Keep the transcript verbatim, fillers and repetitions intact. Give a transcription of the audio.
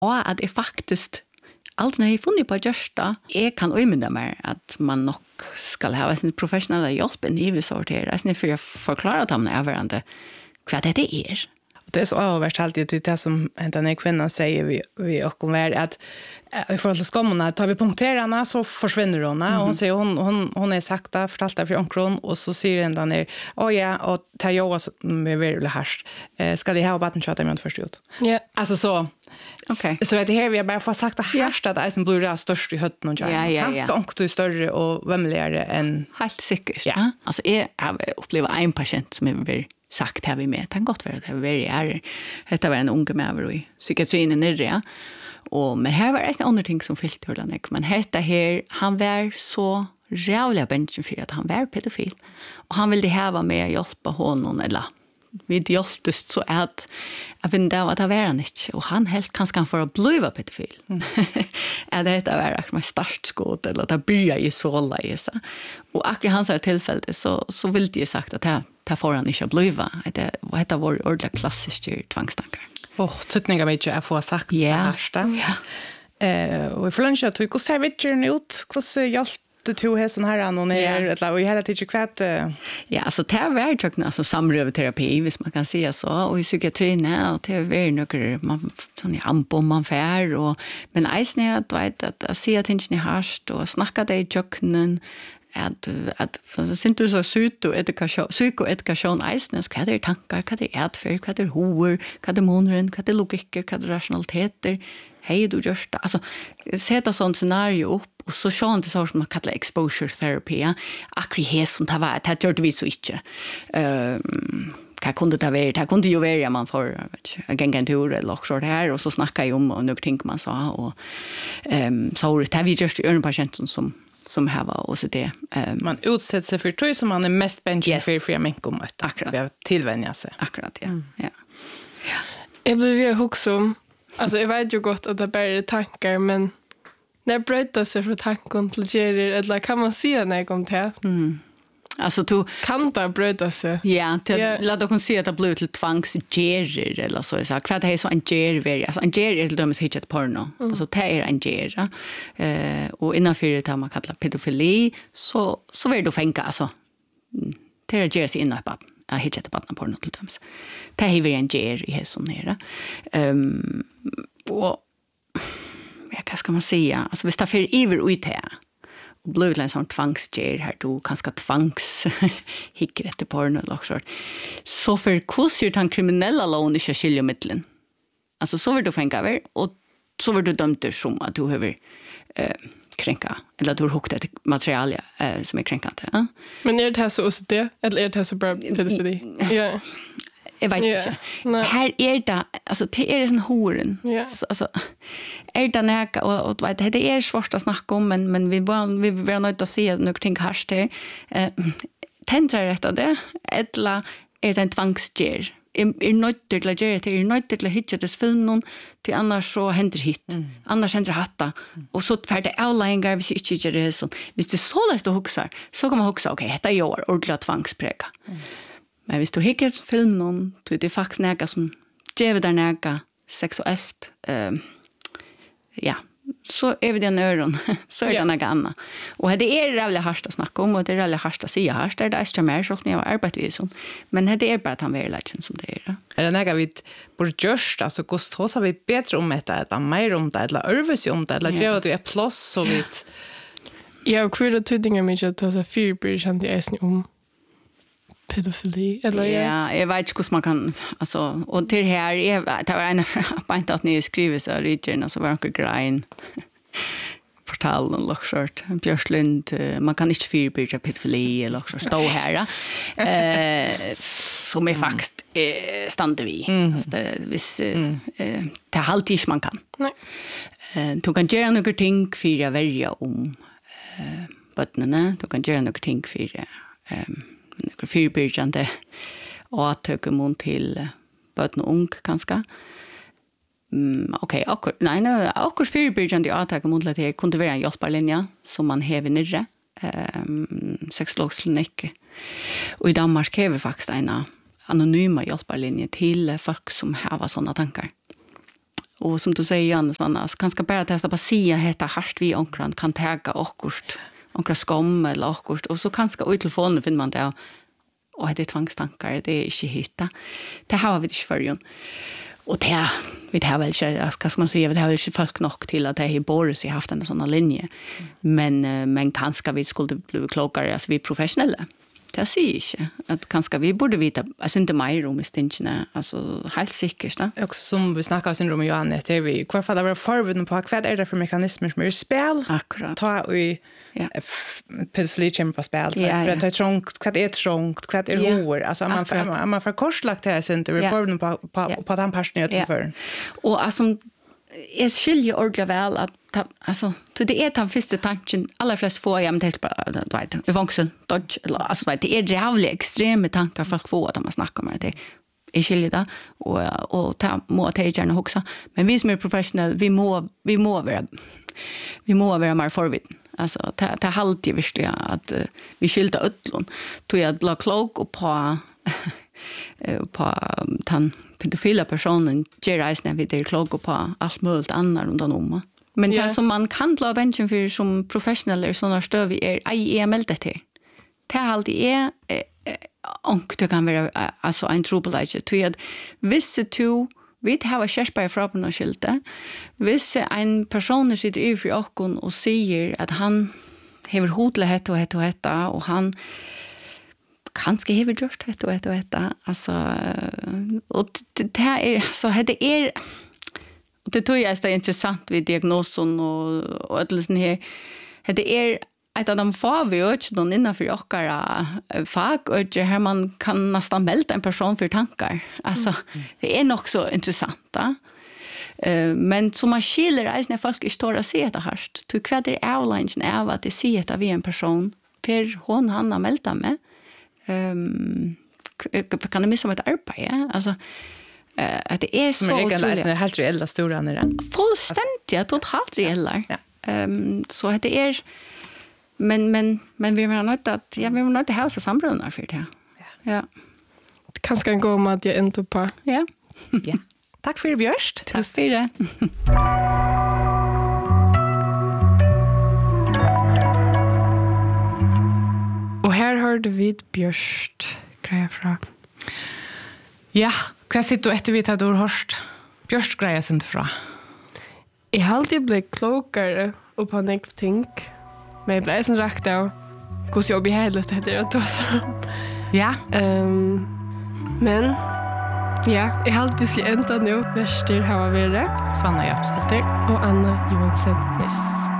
Och att det faktiskt allt när jag funnit på görsta, jag kan ömynda mig att man nog ska ha sin professionella hjälp i huvudsortera, sen för att förklara dem närvarande vad det är. Det är så avvärt alltid till det som den här kvinnan säger vi, vi och hon är att i förhåll till skammarna, tar vi punkterarna så försvinner hon. Mm. Och hon säger hon, hon, hon är sakta, fortalt det för omkron och så säger den där, åh ja, och tar jag med väldigt härst. Eh, ska det här vattenköta med först ut? Ja. Yeah. Alltså så, okay. Så är det här vi har bara fått sagt att härst att det är som blir det störst i hötten och ja, ja, ganska ja. Ganska större och vämligare än... Helt säkert. Ja. Alltså jag har upplevt en patient som är väldigt sagt har vi med. Det kan gott vara att det var är. Det var en unge med i psykiatrin i nere. Och men här var det en annan ting som fyllt hur den men detta här han var så rävliga bänken för att han var pedofil. Och han ville ha med hjälpa honom eller vi hjälptes så att jag vet inte vad det var han inte. Och han helt kanske kan få bliva pedofil. Mm. Att detta var akkurat startskott eller att det börjar i såla i sig. Och akkurat hans tillfälle så, så ville jag sagt att det ta får han inte bliva. Det heter vår ordliga klassiska tvångstankar. Åh, oh, tutningar mig inte att få sagt yeah. det härsta. Ja. Eh, och i förlunch att hur ser vitchen ut? Hur hjälpte du hästen här och ner? Och i hela tiden kvart? Ja, alltså det är världsökna alltså samröveterapi, hvis man kan säga så. Och i psykiatrin, ja, det är väldigt man sån ampo man fär. Och, men eisen är att, vet, att, att se att inte är härst och snacka det i köknen. Att, att så syns du så psykoedukation, psykoedukation eisen, vad är tankar, vad är ätfärd, vad är hår, vad är monren, vad är logik, vad är rationaliteter. Hej, du görs det. Alltså, sätta sånt scenario upp och så sånt det som man kallar exposure therapy. Akkurat som det var, det gjorde vi så inte. Um, Vad kunde det vara? Det kunde ju vara man får gänga en tur eller också det här och så snackar jag om och några ting man sa. Och, um, så det har vi just i öronpatienten som som här var O C D. Um, man utsätter sig för tror som man är mest benchen yes. för för människor mot. Akkurat. Vi har tillvänja sig. Akkurat, ja. Mm. ja. ja. Jag blev ju också om, alltså jag vet ju gott att det bara är tankar, men när bröt sig från tanken till gerir, eller kan man se när jag kom till? Mm. Alltså du kan det bröta sig. Ja, till yeah. låt oss se att det blir till tvangsgerir eller så så vad det är så en ger alltså en ger är det dömes hitchat porno. Mm. Alltså det är en ger. Eh och innanför det här man kallar pedofili så så vill du fänka alltså. Det är ger sig innan på att hitchat på porno till dömes. Det är en ger i häson här. Ehm och ja, vad ska man säga? Alltså vi tar för iver ut här. Och blev det en sån tvangsger här då kanske tvangs hickar efter porno eller så. Så för kurser han kriminella lån i skiljemitteln. Alltså så vill du fänga över och så vill du dömt som att du behöver eh, kränka eller att du har hukt ett material eh, som är kränkande. Eh? Men är det här så O C D eller är det här så bra pedofili? Ja. Jag vet yeah. inte. Här är det, alltså det är en horen. Yeah. Alltså är det näka och, och vet, det är svårt att snacka om men men vi bara vi blir nöjda att se några ting här där. Eh tändrar rätt det eller är det en tvangsger? Är är nöjt till att göra det är nöjt till att hitta det film någon till annars så händer hit. Mm. Annars händer hatta mm. och så färd alla en gång vi inte gör det så. Hvis det så lätt att huxa så kan man huxa okej, okay, detta är år ordentligt tvångspräga. Mm. Men hvis du hikker et film noen, så er det faktisk nægget som gjør der nægget seksuelt. Uh, ja, så er vi den øren. Så er det nægget annet. Og det er rævlig hardt å snakke om, og det er rævlig hardt å si hardt. Det er ikke mer, selv om jeg har arbeidet ved sånn. Men det er bare at han vil lære som det er. Er det nægget vi burde gjørst? Altså, hvordan har vi bedre om det, eller mer om det, eller øves om det, eller gjør at du er plass så vidt? Ja, og hva er det tydninger mye at du har fyrbryr kjent i eisen om pedofili eller ja, ja jag vet inte hur man kan alltså och till här är det var en på inte att ni skriver så Richard och så var det grein portal och lockshort Björslund man kan inte förebygga pedofili eller också stå här eh som är faktiskt eh stannar vi mm. alltså det vis eh det alltid man kan nej eh du kan göra några ting för att välja om eh bottnarna du kan göra några ting för eh några förbyrjande och att ta emot till barn och ung kanske. Mm, okej, okay, akkur, nej, nej, akkur förbyrjande att ta emot till det kunde vara en hjälparlinje som man häver nere. Um, sexologsklinik. Och i Danmark har vi faktiskt en anonyma hjälparlinje till folk som har sådana tankar. Och som du säger, Janne, alltså, kanske bara testa bara säga heta harst vi onkran kan täga okkurst, onkra skom eller okkurst. Och så kanske i telefonen finner man det. Och det är tvångstankar, det är inte hitta. Det har vi inte förrjun. Och det vi har väl inte, ska man säga, vi har väl inte folk nog till att det är Boris har haft en sån linje. Men, men kanske vi skulle bli klokare, alltså vi är professionella. Det säger inte. Att kanske vi borde vita, alltså inte mer om i stingarna, alltså helt säkert. Da. Också som vi snackar om syndrom och Johanne, det är vi, kvar för att vara förberedda på vad är det för mekanismer som är i spel? Akkurat. Ta vi ja. pedofili kommer på spel. Ja, ja. För att det är trångt, vad är trångt, vad är Ja. hår? Alltså man, man, man får korslagt det här sen, vi är Ja. förberedda på, på, Ja. på den personen Ja. utanför. Och alltså, jag skiljer ordentligt väl att ta, alltså, så det är den första tanken, alla flest får jag, men det är bara, du vet, i vangsel, dodge, eller, alltså, vet, det är jävligt extrema tankar folk får att man snackar med det. Jag skiljer det, och, och ta, må ta gärna också. Men vi som är professionella, vi må, vi må vara, vi må vara mer förvitt. Alltså, det, det är alltid viktigt att uh, vi skiljer utlån. Tog jag bli klok och på, på den pedofila personen ger reisene vid det klok på allt möjligt annat rundan om. Men Ja. det som man kan bli bänken för som professionell är sådana stöv är ej är meldt det. Det är alltid är och det kan vara alltså en trubbelage till att vissa två vi har kärspar från och skilte. Vissa en person sitter i för okon och säger att han har hotlighet och het och hetta och han kanske har gjort det och ett och ett. Alltså, och det, det här är, så det är, och det tror jag är intressant vid diagnosen och, och ett sånt här, det är ett av de få vi gör inte någon innanför åkara fag och här man kan nästan melda en person för tankar. Alltså, mm. det är nog så intressant. Da? Uh, men som man skiljer är när folk inte står och ser det här. Du kvad är avlängen av att det ser det av en person för hon han har melda med. Um, kan det missa om ett arbete, alltså uh, att det är så men otroligt. Men det är helt reella stora när det. Fullständigt, totalt reella. Ja. Um, så att det är men men men vi menar inte att ja vi menar inte ha så sambrunnar för det. Ja. Ja. Det kanske kan gå med att jag inte på. Ja. Ja. Tack för Björst. Tack för det. Och här hörde vi Björst grejer fra. Ja, vad sitter du efter vi tar du hörst? Björst grejer sig inte fra. Jag har alltid blivit klokare och på en ting. Men jag blev sen rakt av hur jag blir heligt det är det så. Ja. Um, men ja, jag har alltid ända nu. Värster har vi det. Svanna Japsdotter Och Anna Johansson Ness.